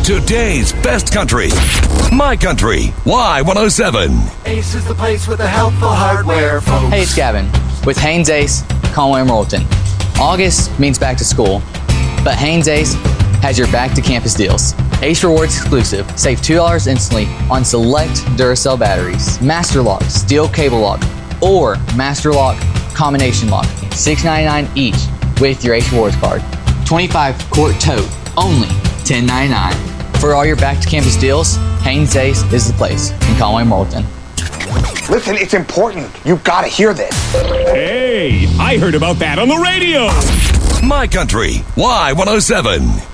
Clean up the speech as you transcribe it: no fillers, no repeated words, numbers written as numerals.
Today's best country. My Country. Y107. Ace is the place with the helpful hardware, folks. Hey, it's Gavin with Haynes Ace, Conway and Royalton. August means back to school, but Haynes Ace has your back to campus deals. Ace Rewards exclusive. Save $2 instantly on select Duracell batteries, Master Lock, steel cable lock, or Master Lock combination lock. $6.99 each with your Ace Rewards card. 25 quart tote, only $10.99. For all your back to campus deals, Haynes Ace is the place in Conway and Royalton. Listen, it's important. You've got to hear this. Hey, I heard about that on the radio. My Country. Y107.